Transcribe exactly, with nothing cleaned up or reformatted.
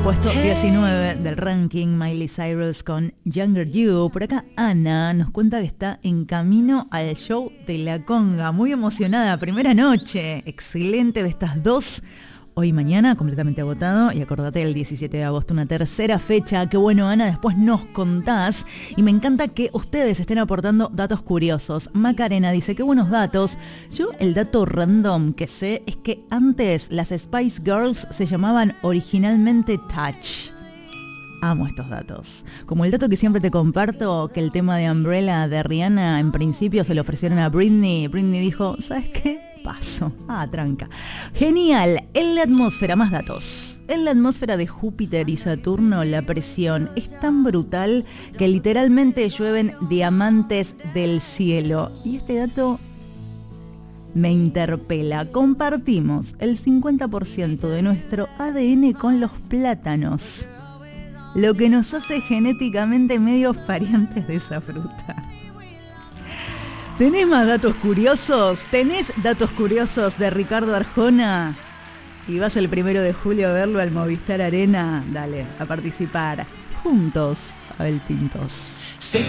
Puesto diecinueve del ranking, Miley Cyrus con Younger You. Por acá Ana nos cuenta que está en camino al show de La Conga. Muy emocionada, primera noche. Excelente de estas dos. Hoy y mañana, completamente agotado. Y acordate, el diecisiete de agosto, una tercera fecha. Qué bueno, Ana, después nos contás. Y me encanta que ustedes estén aportando datos curiosos. Macarena dice, qué buenos datos. Yo el dato random que sé es que antes las Spice Girls se llamaban originalmente Touch. Amo estos datos. Como el dato que siempre te comparto, que el tema de Umbrella de Rihanna en principio se lo ofrecieron a Britney. Britney dijo, ¿sabes qué? Paso. Ah, tranca. Genial. En la atmósfera, más datos. En la atmósfera de Júpiter y Saturno, la presión es tan brutal que literalmente llueven diamantes del cielo. Y este dato me interpela. Compartimos el cincuenta por ciento de nuestro A D N con los plátanos, lo que nos hace genéticamente medios parientes de esa fruta. ¿Tenés más datos curiosos? ¿Tenés datos curiosos de Ricardo Arjona? Y vas el primero de julio a verlo al Movistar Arena. Dale, a participar. Juntos, Abel Pintos.